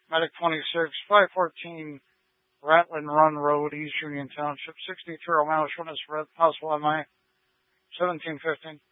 Medic 26, 514 Ratlin Run Road, East Union Township, 63 miles from this red possible MI, 1715.